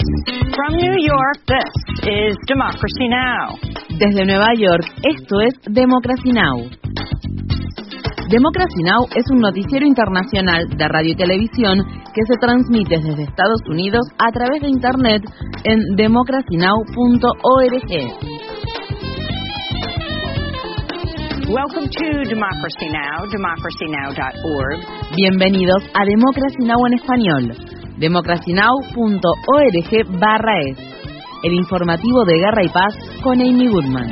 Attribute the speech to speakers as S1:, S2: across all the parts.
S1: From New York, this is Democracy Now!
S2: Desde Nueva York, esto es Democracy Now! Democracy Now! Es un noticiero internacional de radio y televisión que se transmite desde Estados Unidos a través de Internet en democracynow.org.
S1: Welcome to Democracy Now!, democracynow.org.
S2: Bienvenidos a Democracy Now! En español, democracynow.org/es, el informativo de Guerra y Paz con Amy Goodman.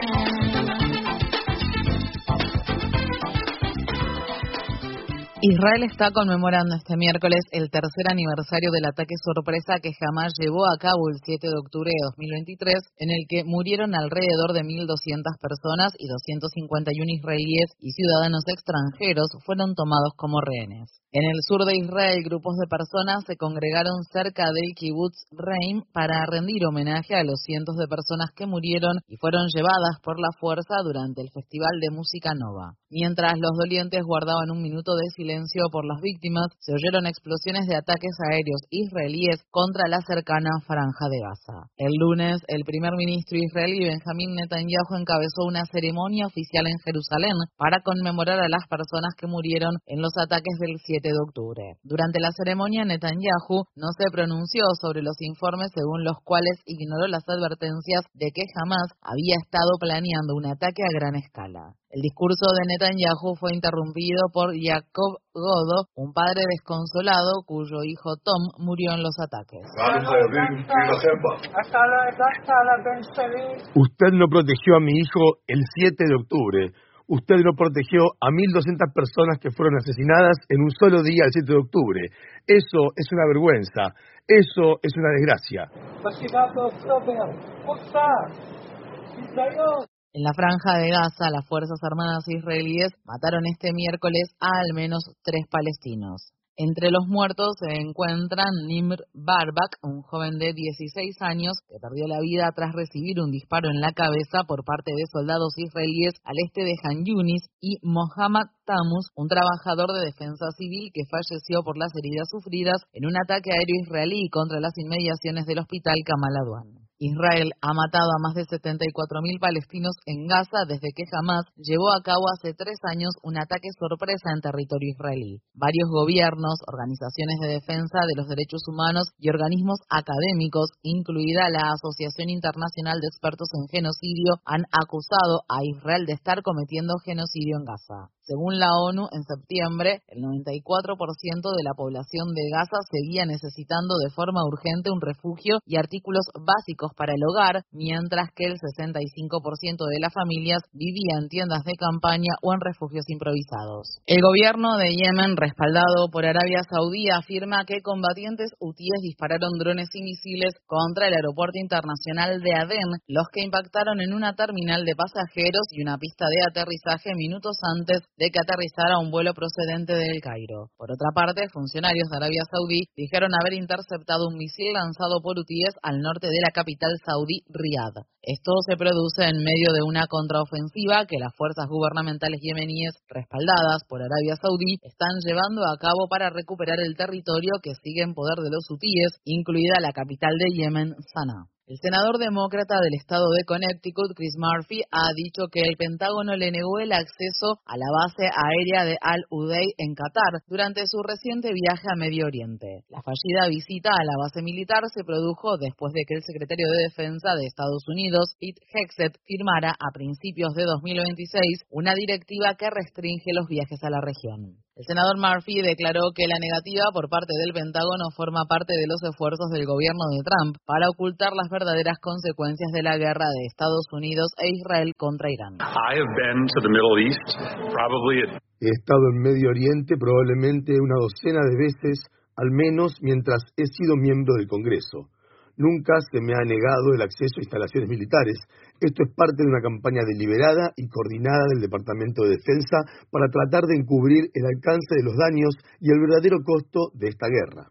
S3: Israel está conmemorando este miércoles el tercer aniversario del ataque sorpresa que Hamás llevó a cabo el 7 de octubre de 2023, en el que murieron alrededor de 1.200 personas y 251 israelíes y ciudadanos extranjeros fueron tomados como rehenes. En el sur de Israel, grupos de personas se congregaron cerca del kibutz Reim para rendir homenaje a los cientos de personas que murieron y fueron llevadas por la fuerza durante el Festival de Música Nova. Mientras los dolientes guardaban un minuto de silencio por las víctimas, se oyeron explosiones de ataques aéreos israelíes contra la cercana Franja de Gaza. El lunes, el primer ministro israelí Benjamín Netanyahu encabezó una ceremonia oficial en Jerusalén para conmemorar a las personas que murieron en los ataques del 7 de octubre. Durante la ceremonia, Netanyahu no se pronunció sobre los informes según los cuales ignoró las advertencias de que Hamás había estado planeando un ataque a gran escala. El discurso de Netanyahu fue interrumpido por Jacob Godo, un padre desconsolado cuyo hijo Tom murió en los ataques.
S4: Usted no protegió a mi hijo el 7 de octubre. Usted no protegió a 1.200 personas que fueron asesinadas en un solo día el 7 de octubre. Eso es una vergüenza. Eso es una desgracia.
S3: En la Franja de Gaza, las Fuerzas Armadas israelíes mataron este miércoles a al menos 3 palestinos. Entre los muertos se encuentran Nimr Barbak, un joven de 16 años que perdió la vida tras recibir un disparo en la cabeza por parte de soldados israelíes al este de Han Yunis, y Mohammad Tamus, un trabajador de defensa civil que falleció por las heridas sufridas en un ataque aéreo israelí contra las inmediaciones del hospital Kamal Adwan. Israel ha matado a más de 74.000 palestinos en Gaza desde que Hamás llevó a cabo hace 3 años un ataque sorpresa en territorio israelí. Varios gobiernos, organizaciones de defensa de los derechos humanos y organismos académicos, incluida la Asociación Internacional de Expertos en Genocidio, han acusado a Israel de estar cometiendo genocidio en Gaza. Según la ONU, en septiembre, el 94% de la población de Gaza seguía necesitando de forma urgente un refugio y artículos básicos para el hogar, mientras que el 65% de las familias vivía en tiendas de campaña o en refugios improvisados. El gobierno de Yemen, respaldado por Arabia Saudí, afirma que combatientes hutíes dispararon drones y misiles contra el aeropuerto internacional de Adén, los que impactaron en una terminal de pasajeros y una pista de aterrizaje minutos antes de que aterrizara un vuelo procedente del Cairo. Por otra parte, funcionarios de Arabia Saudí dijeron haber interceptado un misil lanzado por hutíes al norte de la capital saudí, Riad. Esto se produce en medio de una contraofensiva que las fuerzas gubernamentales yemeníes, respaldadas por Arabia Saudí, están llevando a cabo para recuperar el territorio que sigue en poder de los hutíes, incluida la capital de Yemen, Sanaa. El senador demócrata del estado de Connecticut, Chris Murphy, ha dicho que el Pentágono le negó el acceso a la base aérea de Al-Udeid en Qatar durante su reciente viaje a Medio Oriente. La fallida visita a la base militar se produjo después de que el secretario de Defensa de Estados Unidos, Pete Hegseth, firmara a principios de 2026 una directiva que restringe los viajes a la región. El senador Murphy declaró que la negativa por parte del Pentágono forma parte de los esfuerzos del gobierno de Trump para ocultar las verdaderas consecuencias de la guerra de Estados Unidos e Israel contra Irán.
S4: He estado en Medio Oriente probablemente una docena de veces, al menos mientras he sido miembro del Congreso. Nunca se me ha negado el acceso a instalaciones militares. Esto es parte de una campaña deliberada y coordinada del Departamento de Defensa para tratar de encubrir el alcance de los daños y el verdadero costo de esta guerra.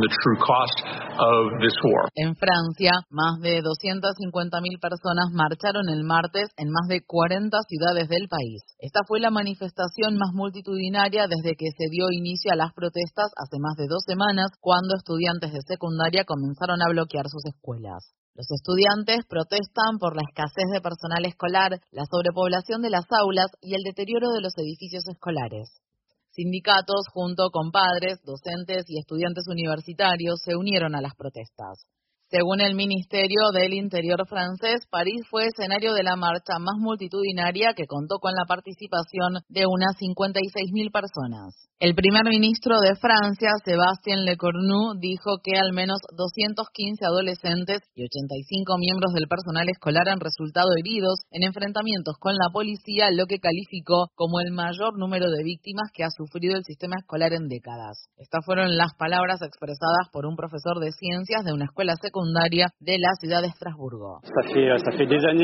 S3: En Francia, más de 250.000 personas marcharon el martes en más de 40 ciudades del país. Esta fue la manifestación más multitudinaria desde que se dio inicio a las protestas hace más de 2 semanas, cuando estudiantes de secundaria comenzaron a bloquear sus escuelas. Los estudiantes protestan por la escasez de personal escolar, la sobrepoblación de las aulas y el deterioro de los edificios escolares. Sindicatos, junto con padres, docentes y estudiantes universitarios, se unieron a las protestas. Según el Ministerio del Interior francés, París fue escenario de la marcha más multitudinaria, que contó con la participación de unas 56.000 personas. El primer ministro de Francia, Sébastien Lecornu, dijo que al menos 215 adolescentes y 85 miembros del personal escolar han resultado heridos en enfrentamientos con la policía, lo que calificó como el mayor número de víctimas que ha sufrido el sistema escolar en décadas. Estas fueron las palabras expresadas por un profesor de ciencias de una escuela secundaria de la ciudad de Estrasburgo.
S4: Esta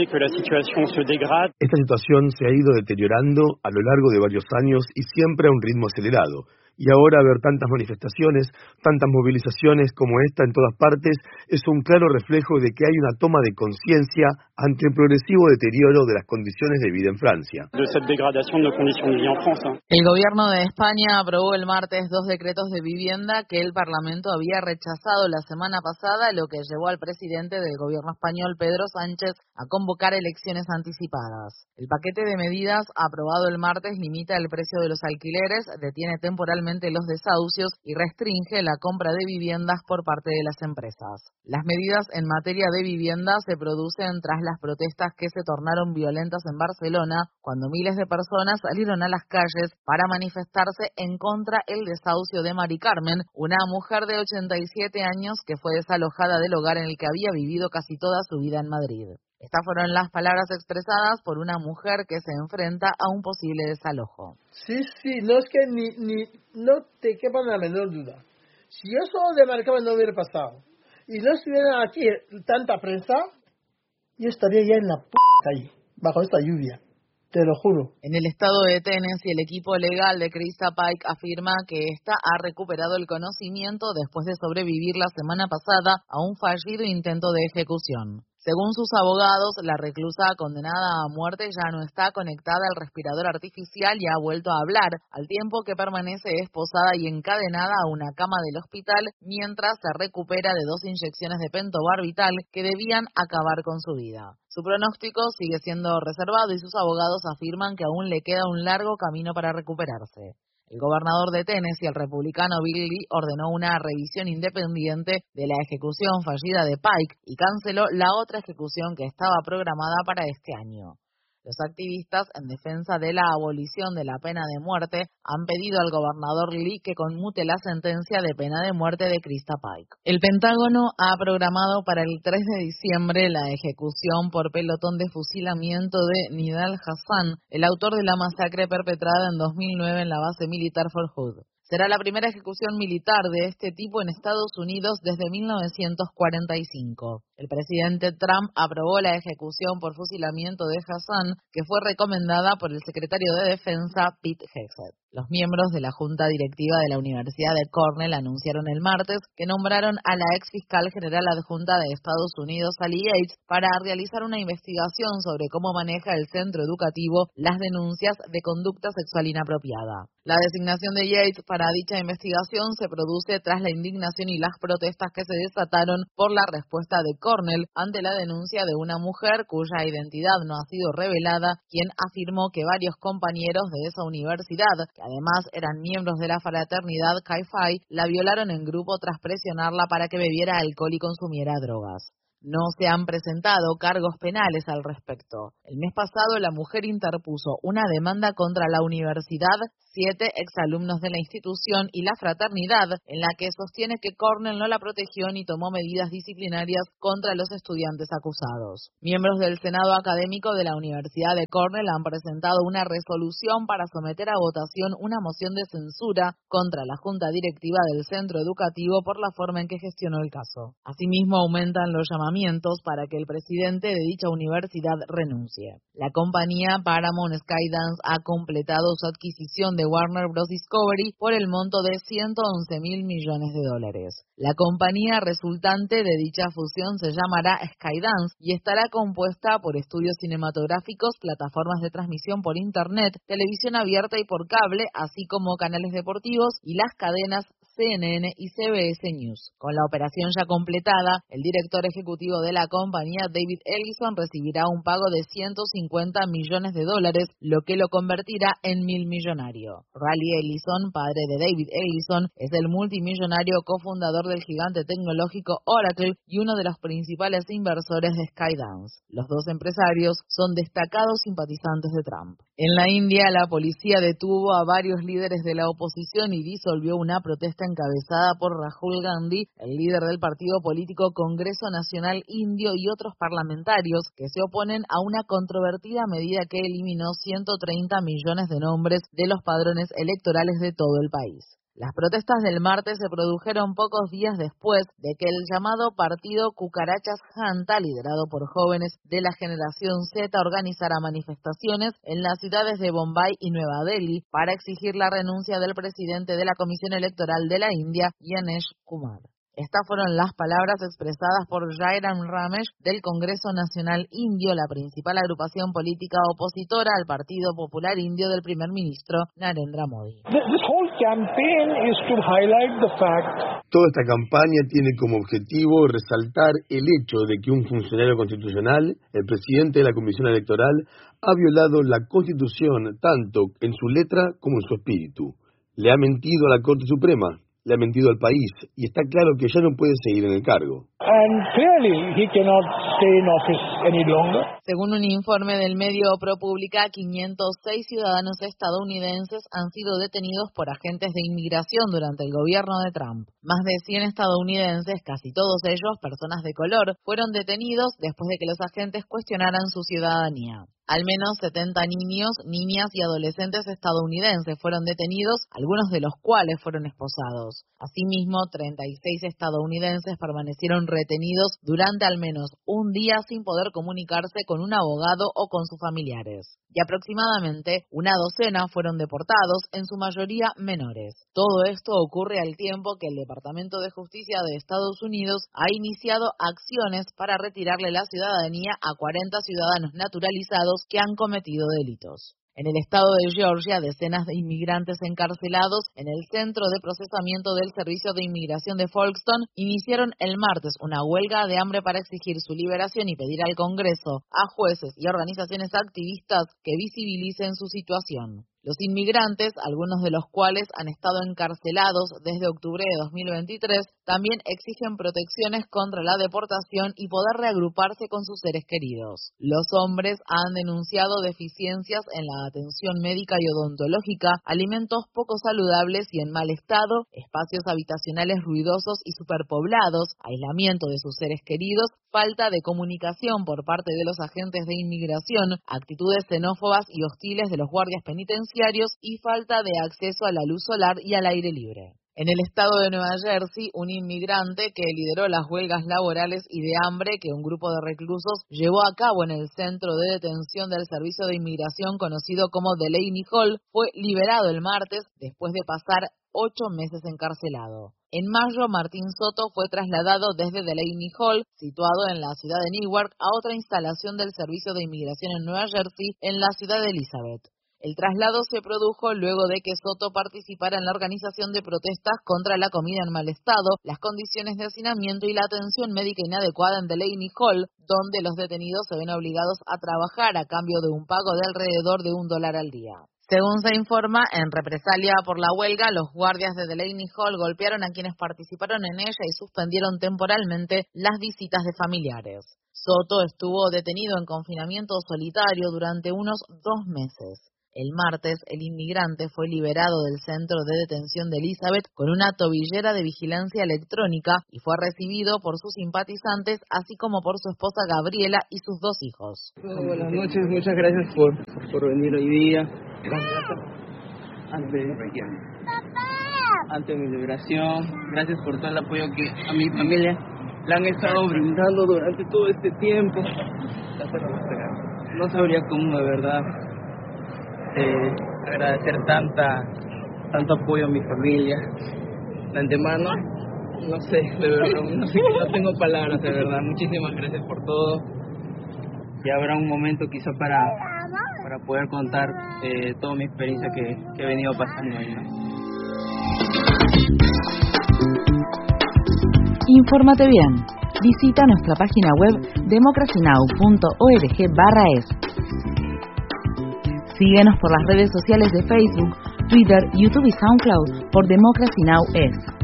S4: situación se ha ido deteriorando a lo largo de varios años y siempre a un ritmo acelerado. Y ahora ver tantas manifestaciones, tantas movilizaciones como esta en todas partes, es un claro reflejo de que hay una toma de conciencia ante el progresivo deterioro de las condiciones de vida en Francia.
S3: El gobierno de España aprobó el martes 2 decretos de vivienda que el Parlamento había rechazado la semana pasada, lo que llevó al presidente del gobierno español, Pedro Sánchez, a convocar elecciones anticipadas. El paquete de medidas aprobado el martes limita el precio de los alquileres, detiene temporalmente los desahucios y restringe la compra de viviendas por parte de las empresas. Las medidas en materia de vivienda se producen tras las protestas que se tornaron violentas en Barcelona, cuando miles de personas salieron a las calles para manifestarse en contra del desahucio de Mari Carmen, una mujer de 87 años que fue desalojada del hogar en el que había vivido casi toda su vida en Madrid. Estas fueron las palabras expresadas por una mujer que se enfrenta a un posible desalojo.
S5: Sí, no es que no te quepa la menor duda. Si eso de Mari Carmen no hubiera pasado y no estuviera aquí tanta prensa, yo estaría ya en la calle, bajo esta lluvia. Te lo juro.
S3: En el estado de Tennessee, el equipo legal de Krista Pike afirma que ésta ha recuperado el conocimiento después de sobrevivir la semana pasada a un fallido intento de ejecución. Según sus abogados, la reclusa condenada a muerte ya no está conectada al respirador artificial y ha vuelto a hablar, al tiempo que permanece esposada y encadenada a una cama del hospital mientras se recupera de 2 inyecciones de pentobarbital que debían acabar con su vida. Su pronóstico sigue siendo reservado y sus abogados afirman que aún le queda un largo camino para recuperarse. El gobernador de Tennessee, el republicano Bill Lee, ordenó una revisión independiente de la ejecución fallida de Pike y canceló la otra ejecución que estaba programada para este año. Los activistas en defensa de la abolición de la pena de muerte han pedido al gobernador Lee que conmute la sentencia de pena de muerte de Krista Pike. El Pentágono ha programado para el 3 de diciembre la ejecución por pelotón de fusilamiento de Nidal Hasan, el autor de la masacre perpetrada en 2009 en la base militar Fort Hood. Será la primera ejecución militar de este tipo en Estados Unidos desde 1945. El presidente Trump aprobó la ejecución por fusilamiento de Hassan, que fue recomendada por el secretario de Defensa, Pete Hegseth. Los miembros de la Junta Directiva de la Universidad de Cornell anunciaron el martes que nombraron a la ex fiscal general adjunta de Estados Unidos, Sally Yates, para realizar una investigación sobre cómo maneja el centro educativo las denuncias de conducta sexual inapropiada. La designación de Yates para dicha investigación se produce tras la indignación y las protestas que se desataron por la respuesta de Cornell ante la denuncia de una mujer cuya identidad no ha sido revelada, quien afirmó que varios compañeros de esa universidad, que además eran miembros de la fraternidad Chi Phi, la violaron en grupo tras presionarla para que bebiera alcohol y consumiera drogas. No se han presentado cargos penales al respecto. El mes pasado, la mujer interpuso una demanda contra la universidad 7 exalumnos de la institución y la fraternidad, en la que sostiene que Cornell no la protegió ni tomó medidas disciplinarias contra los estudiantes acusados. Miembros del Senado Académico de la Universidad de Cornell han presentado una resolución para someter a votación una moción de censura contra la junta directiva del centro educativo por la forma en que gestionó el caso. Asimismo, aumentan los llamamientos para que el presidente de dicha universidad renuncie. La compañía Paramount Skydance ha completado su adquisición de Warner Bros. Discovery por el monto de $111.000 millones. La compañía resultante de dicha fusión se llamará Skydance y estará compuesta por estudios cinematográficos, plataformas de transmisión por Internet, televisión abierta y por cable, así como canales deportivos y las cadenas CNN y CBS News. Con la operación ya completada, el director ejecutivo de la compañía, David Ellison, recibirá un pago de $150 millones, lo que lo convertirá en millonario. Ray Ellison, padre de David Ellison, es el multimillonario cofundador del gigante tecnológico Oracle y uno de los principales inversores de Skydance. Los dos empresarios son destacados simpatizantes de Trump. En la India, la policía detuvo a varios líderes de la oposición y disolvió una protesta encabezada por Rahul Gandhi, el líder del partido político Congreso Nacional Indio, y otros parlamentarios que se oponen a una controvertida medida que eliminó 130 millones de nombres de los padrones electorales de todo el país. Las protestas del martes se produjeron pocos días después de que el llamado partido Cucarachas Janta, liderado por jóvenes de la generación Z, organizara manifestaciones en las ciudades de Bombay y Nueva Delhi para exigir la renuncia del presidente de la Comisión Electoral de la India, Ganesh Kumar. Estas fueron las palabras expresadas por Jairam Ramesh del Congreso Nacional Indio, la principal agrupación política opositora al Partido Popular Indio del primer ministro Narendra Modi.
S4: Toda esta campaña tiene como objetivo resaltar el hecho de que un funcionario constitucional, el presidente de la Comisión Electoral, ha violado la Constitución tanto en su letra como en su espíritu. Le ha mentido a la Corte Suprema. Le ha mentido al país y está claro que ya no puede seguir en el cargo.
S3: Según un informe del medio ProPublica, 506 ciudadanos estadounidenses han sido detenidos por agentes de inmigración durante el gobierno de Trump. Más de 100 estadounidenses, casi todos ellos personas de color, fueron detenidos después de que los agentes cuestionaran su ciudadanía. Al menos 70 niños, niñas y adolescentes estadounidenses fueron detenidos, algunos de los cuales fueron esposados. Asimismo, 36 estadounidenses permanecieron retenidos durante al menos un día sin poder comunicarse con un abogado o con sus familiares. Y aproximadamente una docena fueron deportados, en su mayoría menores. Todo esto ocurre al tiempo que el Departamento de Justicia de Estados Unidos ha iniciado acciones para retirarle la ciudadanía a 40 ciudadanos naturalizados que han cometido delitos. En el estado de Georgia, decenas de inmigrantes encarcelados en el Centro de Procesamiento del Servicio de Inmigración de Folkestone iniciaron el martes una huelga de hambre para exigir su liberación y pedir al Congreso, a jueces y organizaciones activistas que visibilicen su situación. Los inmigrantes, algunos de los cuales han estado encarcelados desde octubre de 2023, también exigen protecciones contra la deportación y poder reagruparse con sus seres queridos. Los hombres han denunciado deficiencias en la atención médica y odontológica, alimentos poco saludables y en mal estado, espacios habitacionales ruidosos y superpoblados, aislamiento de sus seres queridos, falta de comunicación por parte de los agentes de inmigración, actitudes xenófobas y hostiles de los guardias penitenciarios y falta de acceso a la luz solar y al aire libre. En el estado de Nueva Jersey, un inmigrante que lideró las huelgas laborales y de hambre que un grupo de reclusos llevó a cabo en el centro de detención del Servicio de Inmigración conocido como Delaney Hall fue liberado el martes después de pasar 8 meses encarcelado. En mayo, Martín Soto fue trasladado desde Delaney Hall, situado en la ciudad de Newark, a otra instalación del Servicio de Inmigración en Nueva Jersey, en la ciudad de Elizabeth. El traslado se produjo luego de que Soto participara en la organización de protestas contra la comida en mal estado, las condiciones de hacinamiento y la atención médica inadecuada en Delaney Hall, donde los detenidos se ven obligados a trabajar a cambio de un pago de alrededor de $1 al día. Según se informa, en represalia por la huelga, los guardias de Delaney Hall golpearon a quienes participaron en ella y suspendieron temporalmente las visitas de familiares. Soto estuvo detenido en confinamiento solitario durante unos 2 meses. El martes, el inmigrante fue liberado del centro de detención de Elizabeth con una tobillera de vigilancia electrónica y fue recibido por sus simpatizantes, así como por su esposa Gabriela y sus 2 hijos.
S6: Buenas noches, muchas gracias por venir hoy día. Ante mi liberación, gracias por todo el apoyo que a mi familia le han estado brindando durante todo este tiempo. No sabría cómo de verdad agradecer tanto apoyo a mi familia. De antemano, no sé, de verdad, no tengo palabras, de verdad. Muchísimas gracias por todo. Ya habrá un momento quizá para poder contar toda mi experiencia que he venido pasando ahí, ¿no?
S2: Infórmate bien. Visita nuestra página web democracynow.org/es. Síguenos por las redes sociales de Facebook, Twitter, YouTube y SoundCloud por Democracy Now! Es.